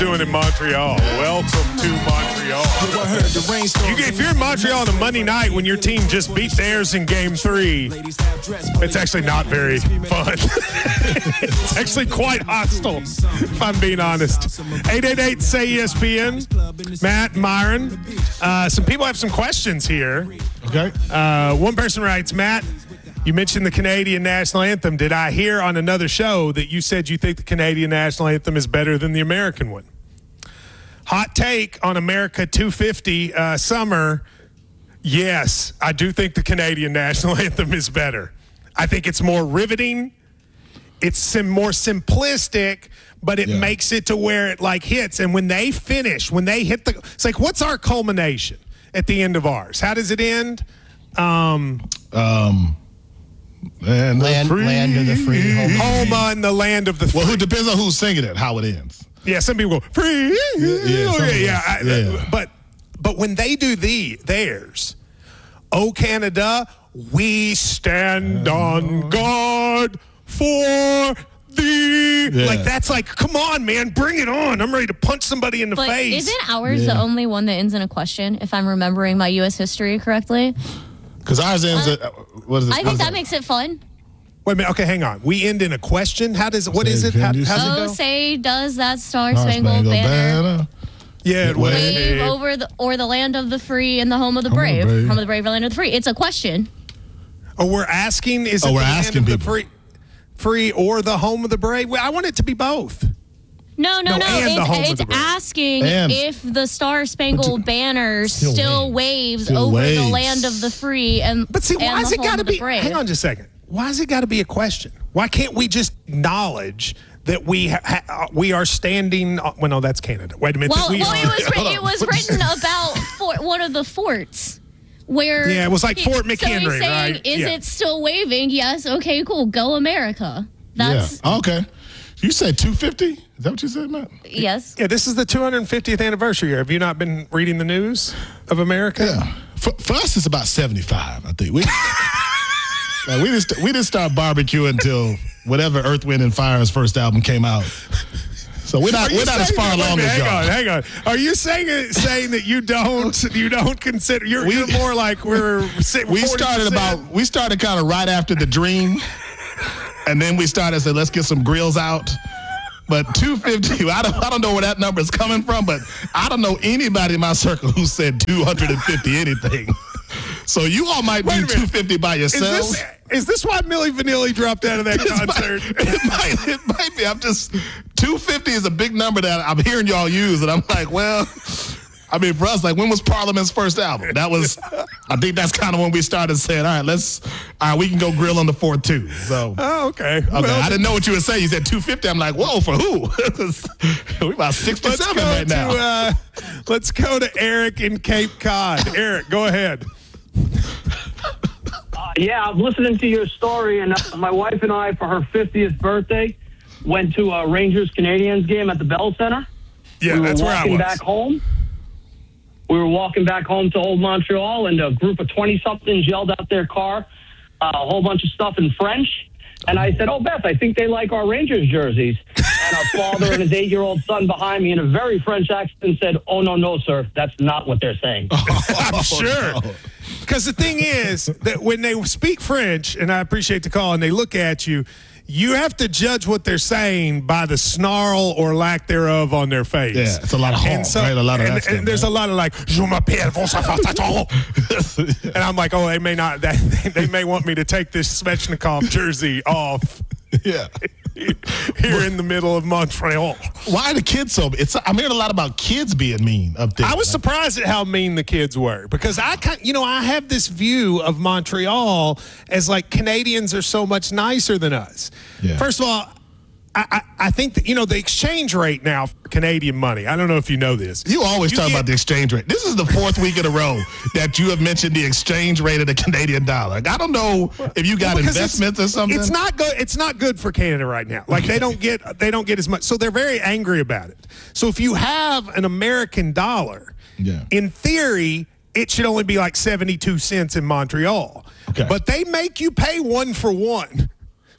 doing in Montreal? Welcome to Montreal. If you're in Montreal on a Monday night when your team just beat theirs in Game 3, it's actually not very fun. It's actually quite hostile, if I'm being honest. 888-SAY-ESPN. Matt, Myron. Some people have some questions here. Okay. One person writes, Matt, you mentioned the Canadian national anthem. Did I hear on another show that you said you think the Canadian national anthem is better than the American one? Hot take on America 250 Summer. Yes, I do think the Canadian national anthem is better. I think it's more riveting. It's more simplistic, but it makes it to where it like hits. And when they finish, when they hit it's like, what's our culmination at the end of ours? How does it end? Land of the free. Home on the land of the free. Well, it depends on who's singing it, how it ends. Yeah, some people go, free. But when they do theirs, oh, Canada, we stand on guard for thee. Like, that's like, come on, man, bring it on. I'm ready to punch somebody in the face. Isn't ours the only one that ends in a question, if I'm remembering my U.S. history correctly? Because ours ends what is it? I think that makes it fun. Wait a minute. Okay, hang on. We end in a question? What is it? How's it go? Say, does that Star-Spangled Banner yeah, wave over the land of the free and the home of the brave? Home of the brave, land of the free. It's a question. Oh, we're asking, is it the land of the free or the home of the brave? Well, I want it to be both. No. It's asking if the Star-Spangled Banner still waves over the land of the free But see, why has it got to be? Hang on just a second. Why has it got to be a question? Why can't we just acknowledge that we are standing? Well, no, that's Canada. Wait a minute. It was written about one of the forts. Where it was like Fort McHenry, so he's saying, right? Is it still waving? Yes. Okay. Cool. Go America. That's okay. You said 250? Is that what you said, Matt? Yes. Yeah, this is the 250th anniversary year. Have you not been reading the news of America? Yeah. For us, it's about 75, I think. We didn't start barbecuing until whatever Earth, Wind, and Fire's first album came out. So we're not as far along as y'all. Hang on. Are you saying that you don't consider you're more like we started kind of right after the Dream. And then we started saying, let's get some grills out. But 250, I don't know where that number is coming from, but I don't know anybody in my circle who said 250 anything. So you all might be 250 by yourselves. Is this why Milli Vanilli dropped out of that concert? It might be. 250 is a big number that I'm hearing y'all use, and I'm like, well, I mean, for us, like, when was Parliament's first album? I think that's kind of when we started saying, all right, we can go grill on the 4th too. So, okay. Well, I didn't know what you were saying. You said 250. I'm like, whoa, for who? We're about 67 right now. Let's go to Eric in Cape Cod. Eric, go ahead. I'm listening to your story, and my wife and I, for her 50th birthday, went to a Rangers-Canadiens game at the Bell Center. Yeah, that's where I was. We were walking back home to Old Montreal, and a group of 20-somethings yelled out their car a whole bunch of stuff in French. And I said, oh, Beth, I think they like our Rangers jerseys. And our father and his 8-year-old son behind me in a very French accent said, oh, no, sir, that's not what they're saying. I'm sure. Because the thing is that when they speak French, and I appreciate the call, and they look at you, you have to judge what they're saying by the snarl or lack thereof on their face. Yeah, it's a lot of honk, right? A lot of accent, and there's a lot of like, je m'appelle and I'm like, oh, they may not. They may want me to take this Svechnikov jersey off. Yeah. Here in the middle of Montreal. Why are the kids so? I'm hearing a lot about kids being mean up there. I was surprised at how mean the kids were because I have this view of Montreal as like Canadians are so much nicer than us. Yeah. First of all, I think that, the exchange rate now for Canadian money, I don't know if you know this. You always talk about the exchange rate. This is the 4th week in a row that you have mentioned the exchange rate of the Canadian dollar. I don't know if you got investments or something. It's not good. It's not good for Canada right now. Like they don't get as much. So they're very angry about it. So if you have an American dollar, in theory, it should only be like 72 cents in Montreal. Okay. But they make you pay 1 for 1.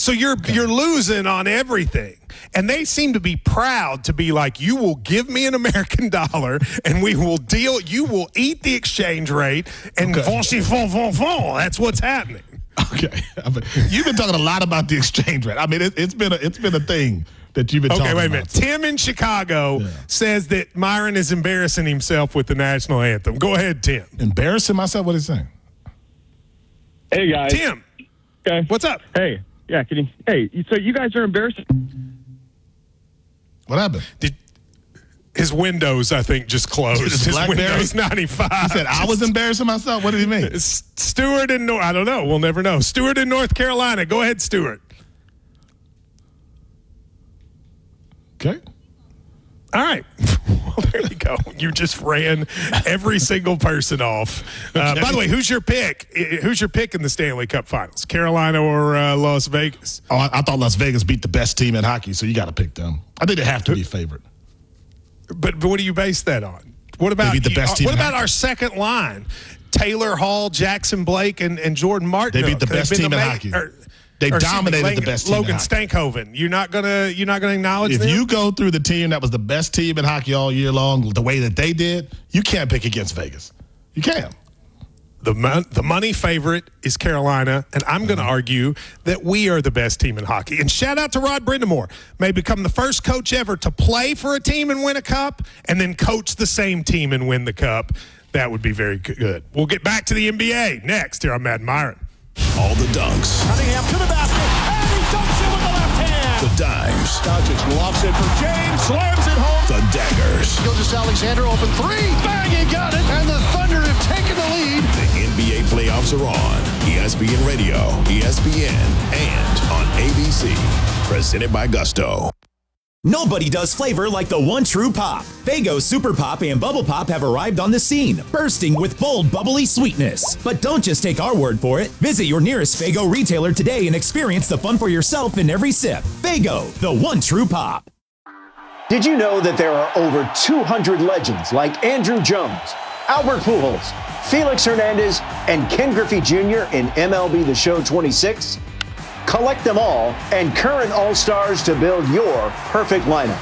So you're losing on everything. And they seem to be proud to be like, you will give me an American dollar and you will eat the exchange rate and that's what's happening. Okay. You've been talking a lot about the exchange rate. I mean, it's been a thing that you've been talking about. Okay, wait a minute. Tim in Chicago says that Myron is embarrassing himself with the national anthem. Go ahead, Tim. Embarrassing myself? What is he saying? Hey, guys. Tim. Okay. What's up? Hey. Yeah, so you guys are embarrassing. What happened? His Windows, I think, just closed. His Windows 95. He said, I was embarrassing myself? What did he mean? Stewart in I don't know. We'll never know. Stewart in North Carolina. Go ahead, Stewart. Okay. All right. Well, there you go. You just ran every single person off. Okay. By the way, who's your pick? Who's your pick in the Stanley Cup Finals? Carolina or Las Vegas? Oh, I thought Las Vegas beat the best team in hockey, so you got to pick them. I think they have to be favored. But what do you base that on? What about the best team? What about our second line? Taylor Hall, Jackson Blake, and Jordan Martin. They beat the best team in hockey. They dominated the best team. Logan Stankhoven. You're not gonna acknowledge if them? you go through the team that was the best team in hockey all year long, the way that they did, you can't pick against Vegas. You can't. The money favorite is Carolina, and I'm going to argue that we are the best team in hockey. And shout out to Rod Brindamore. May become the first coach ever to play for a team and win a cup, and then coach the same team and win the cup. That would be very good. We'll get back to the NBA next here on Matt and Myron. All the dunks. Cunningham to the basket, and he dunks it with the left hand. The dimes. Doncic lofts it for James, slams it home. The daggers. Gilgeous-Alexander open three. Bang, he got it. And the Thunder have taken the lead. The NBA playoffs are on. ESPN Radio, ESPN, and on ABC. Presented by Gusto. Nobody does flavor like the one true pop. Faygo Super Pop and Bubble Pop have arrived on the scene, bursting with bold, bubbly sweetness. But don't just take our word for it. Visit your nearest Faygo retailer today and experience the fun for yourself in every sip. Faygo, the one true pop. Did you know that there are over 200 legends like Andrew Jones, Albert Pujols, Felix Hernandez, and Ken Griffey Jr. in MLB The Show 26? Collect them all and current All-Stars to build your perfect lineup.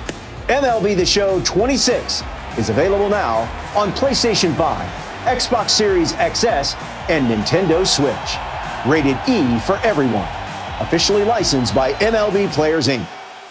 MLB The Show 26 is available now on PlayStation 5, Xbox Series XS, and Nintendo Switch. Rated E for everyone. Officially licensed by MLB Players, Inc.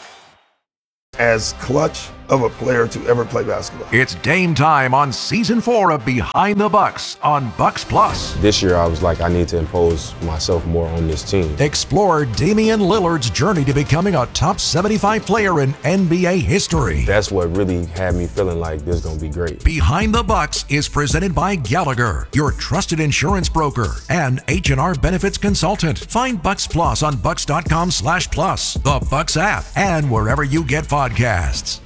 As clutch of a player to ever play basketball. It's Dame time on Season 4 of Behind the Bucks on Bucks Plus. This year I was like, I need to impose myself more on this team. Explore Damian Lillard's journey to becoming a top 75 player in NBA history. That's what really had me feeling like this is going to be great. Behind the Bucks is presented by Gallagher, your trusted insurance broker, and H&R Benefits Consultant. Find Bucks Plus on bucks.com/plus, the Bucks app, and wherever you get podcasts.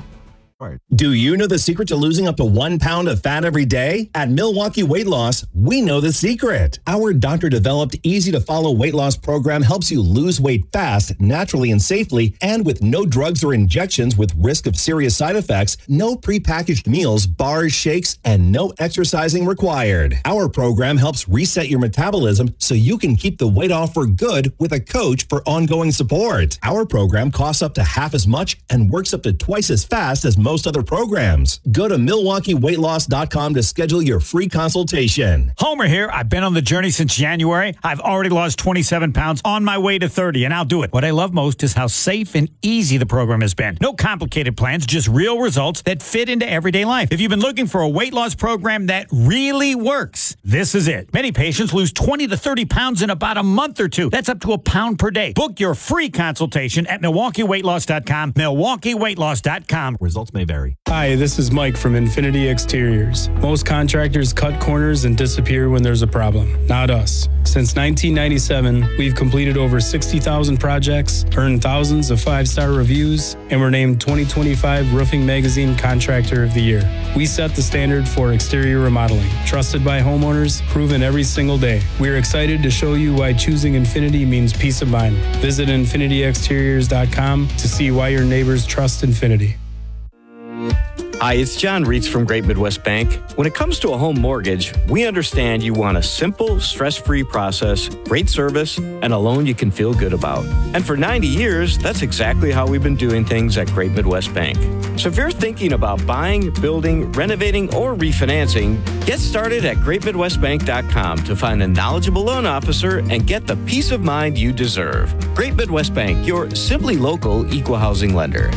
Do you know the secret to losing up to 1 pound of fat every day? At Milwaukee Weight Loss, we know the secret. Our doctor-developed, easy-to-follow weight loss program helps you lose weight fast, naturally and safely, and with no drugs or injections with risk of serious side effects, no prepackaged meals, bars, shakes, and no exercising required. Our program helps reset your metabolism so you can keep the weight off for good with a coach for ongoing support. Our program costs up to half as much and works up to twice as fast as most other programs. Go to MilwaukeeWeightLoss.com to schedule your free consultation. Homer here. I've been on the journey since January. I've already lost 27 pounds on my way to 30, and I'll do it. What I love most is how safe and easy the program has been. No complicated plans, just real results that fit into everyday life. If you've been looking for a weight loss program that really works, this is it. Many patients lose 20 to 30 pounds in about a month or two. That's up to a pound per day. Book your free consultation at MilwaukeeWeightLoss.com, MilwaukeeWeightLoss.com. Results may vary. Hi, this is Mike from Infinity Exteriors. Most contractors cut corners and disappear when there's a problem. Not us. Since 1997, we've completed over 60,000 projects, earned thousands of 5-star reviews, and were named 2025 Roofing Magazine Contractor of the Year. We set the standard for exterior remodeling. Trusted by homeowners, proven every single day. We're excited to show you why choosing Infinity means peace of mind. Visit infinityexteriors.com to see why your neighbors trust Infinity. Hi, it's John Reitz from Great Midwest Bank. When it comes to a home mortgage, we understand you want a simple, stress-free process, great service, and a loan you can feel good about. And for 90 years, that's exactly how we've been doing things at Great Midwest Bank. So if you're thinking about buying, building, renovating, or refinancing, get started at greatmidwestbank.com to find a knowledgeable loan officer and get the peace of mind you deserve. Great Midwest Bank, your simply local equal housing lender.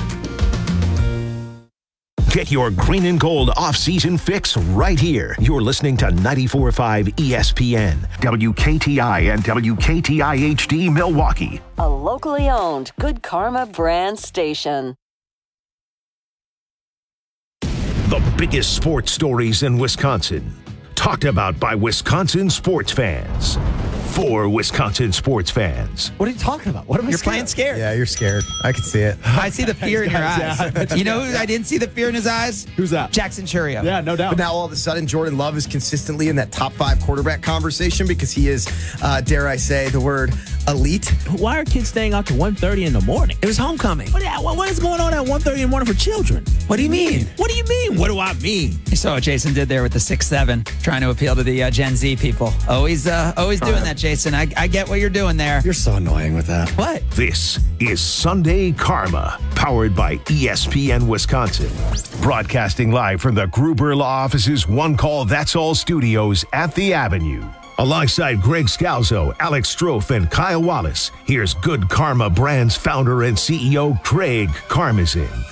Get your green and gold off-season fix right here. You're listening to 94.5 ESPN, WKTI and WKTI HD Milwaukee. A locally owned Good Karma brand station. The biggest sports stories in Wisconsin. Talked about by Wisconsin sports fans. For Wisconsin sports fans. What are you talking about? What am I You're scared? playing scared. Yeah, you're scared. I can see it. I see the fear in your eyes. Yeah, You know who I didn't see the fear in his eyes? Who's that? Jackson Churio. Yeah, no doubt. But now all of a sudden, Jordan Love is consistently in that top 5 quarterback conversation because he is, dare I say, the word elite. Why are kids staying out to 1:30 in the morning? It was homecoming. What is going on at 1:30 in the morning for children? What do you mean? What do you mean? What do I mean? You saw what Jason did there with the 6'7", trying to appeal to the Gen Z people. Always doing that, Jason. I get what you're doing there. You're so annoying with that. What? This is Sunday Karma, powered by ESPN Wisconsin. Broadcasting live from the Gruber Law Office's One Call That's All studios at the Avenue. Alongside Greg Scalzo, Alex Strofe, and Kyle Wallace, here's Good Karma Brands founder and CEO Craig Karmazin.